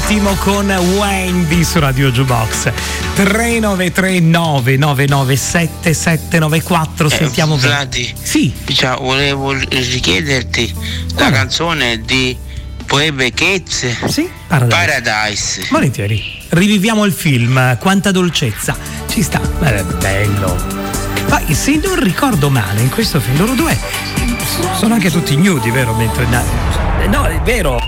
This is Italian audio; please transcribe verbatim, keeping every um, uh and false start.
Ultimo con Wendy su Radio Jukebox. tre nove tre nove nove nove sette sette nove quattro. Sentiamo eh, Vladi, sì. Cioè, volevo richiederti Come? la canzone di Phoebe Cates, sì? Paradise. Paradise. Volentieri. Riviviamo il film, quanta dolcezza. Ci sta, è bello. Ma se non ricordo male, in questo film loro due sono anche tutti nudi, vero? Mentre no, è vero.